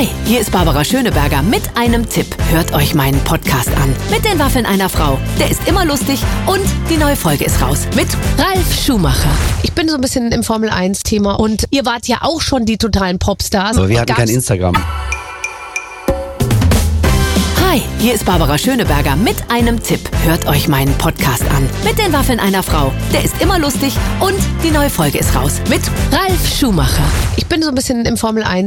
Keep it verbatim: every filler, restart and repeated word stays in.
Hi, hier ist Barbara Schöneberger mit einem Tipp. Hört euch meinen Podcast an. Mit den Waffeln einer Frau. Der ist immer lustig und die neue Folge ist raus. Mit Ralf Schumacher. Ich bin so ein bisschen im Formel eins Thema und ihr wart ja auch schon die totalen Popstars. Aber wir hatten kein Instagram. Hi, hier ist Barbara Schöneberger mit einem Tipp. Hört euch meinen Podcast an. Mit den Waffeln einer Frau. Der ist immer lustig und die neue Folge ist raus. Mit Ralf Schumacher. Ich bin so ein bisschen im Formel eins